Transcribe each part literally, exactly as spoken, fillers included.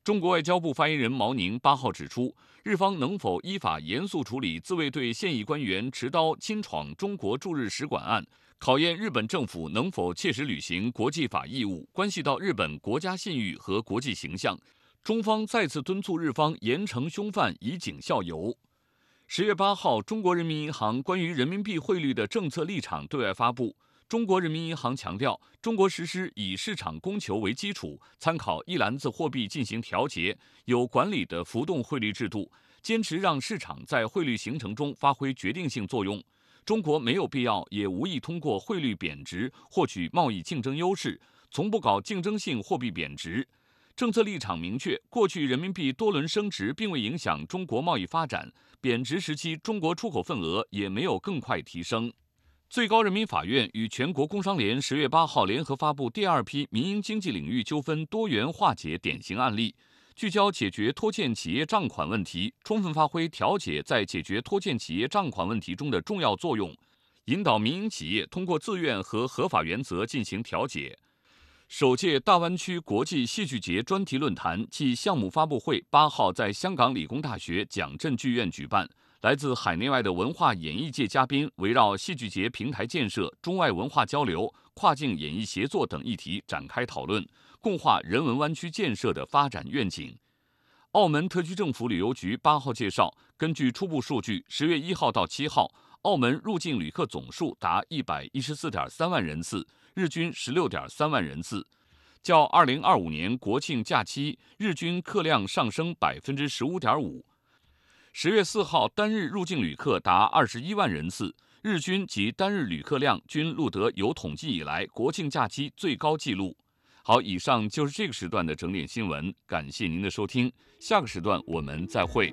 中国外交部发言人毛宁八号指出，日方能否依法严肃处理自卫队现役官员持刀侵闯中国驻日使馆案，考验日本政府能否切实履行国际法义务，关系到日本国家信誉和国际形象。中方再次敦促日方严惩凶犯，以儆效尤。十月八号，中国人民银行关于人民币汇率的政策立场对外发布。中国人民银行强调，中国实施以市场供求为基础，参考一篮子货币进行调节、有管理的浮动汇率制度，坚持让市场在汇率形成中发挥决定性作用。中国没有必要也无意通过汇率贬值获取贸易竞争优势，从不搞竞争性货币贬值。政策立场明确，过去人民币多轮升值并未影响中国贸易发展，贬值时期中国出口份额也没有更快提升。最高人民法院与全国工商联十月八号联合发布第二批民营经济领域纠纷多元化解典型案例，聚焦解决拖欠企业账款问题，充分发挥调解在解决拖欠企业账款问题中的重要作用，引导民营企业通过自愿和合法原则进行调解。首届大湾区国际戏剧节专题论坛暨项目发布会八号在香港理工大学蒋震剧院举办。来自海内外的文化演艺界嘉宾围绕戏剧节平台建设、中外文化交流、跨境演艺协作等议题展开讨论，共话人文湾区建设的发展愿景。澳门特区政府旅游局八号介绍，根据初步数据，十月一号到七号，澳门入境旅客总数达一百一十四点三万人次，日均十六点三万人次，较二零二五年国庆假期日均客量上升百分之十五点五。十月四号单日入境旅客达二十一万人次，日均及单日旅客量均录得有统计以来国庆假期最高纪录。好，以上就是这个时段的整点新闻，感谢您的收听，下个时段我们再会。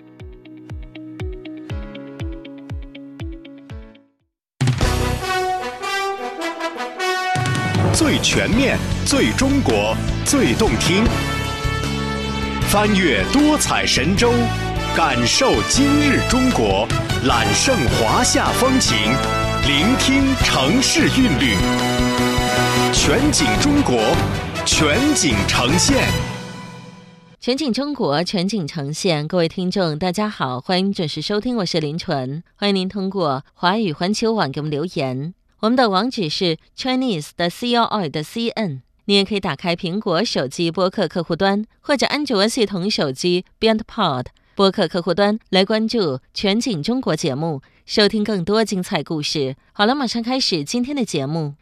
最全面、最中国、最动听，翻越多彩神州，感受今日中国，揽胜华夏风情，聆听城市韵律，全景中国，全景呈现。 全景中国，全景呈现。各位听众大家好，欢迎准时收听，我是林纯，欢迎您通过华语环球网给我们留言。我们的网址是 Chinese 的 C O R 的 C N， 你也可以打开苹果手机播客客户端或者安卓系统手机 BeyondPod播客客户端来关注全景中国节目，收听更多精彩故事。好了，马上开始今天的节目。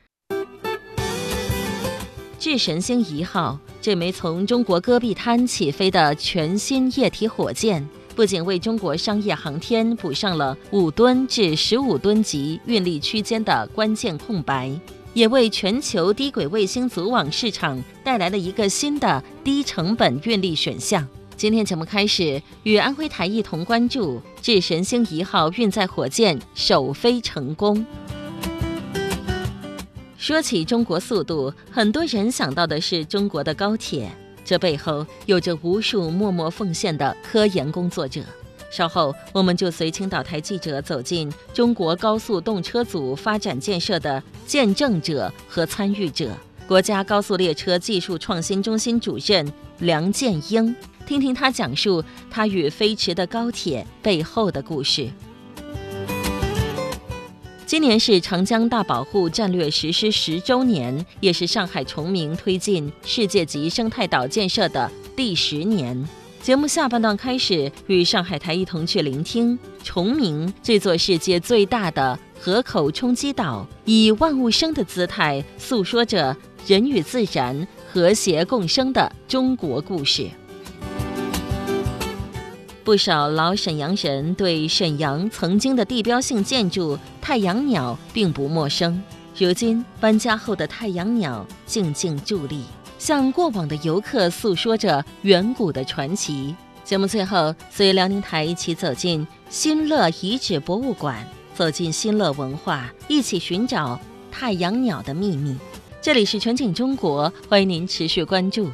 智神星一号，这枚从中国戈壁滩起飞的全新液体火箭，不仅为中国商业航天补上了五吨至十五吨级运力区间的关键空白，也为全球低轨卫星组网市场带来了一个新的低成本运力选项。今天节目开始，与安徽台一同关注智神星一号运载火箭首飞成功。说起中国速度，很多人想到的是中国的高铁，这背后有着无数默默奉献的科研工作者。稍后我们就随青岛台记者走进中国高速动车组发展建设的见证者和参与者，国家高速列车技术创新中心主任梁建英，听听他讲述他与飞驰的高铁背后的故事。今年是长江大保护战略实施十周年，也是上海崇明推进世界级生态岛建设的第十年。节目下半段开始，与上海台一同去聆听崇明这座世界最大的河口冲积岛，以万物生的姿态诉说着人与自然和谐共生的中国故事。不少老沈阳人对沈阳曾经的地标性建筑太阳鸟并不陌生，如今搬家后的太阳鸟静静伫立，向过往的游客诉说着远古的传奇。节目最后，随辽宁台一起走进新乐遗址博物馆，走进新乐文化，一起寻找太阳鸟的秘密。这里是全景中国，欢迎您持续关注。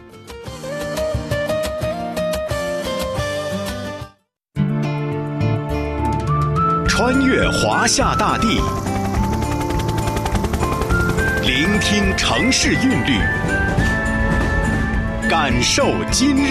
穿越华夏大地，聆听城市韵律，感受今日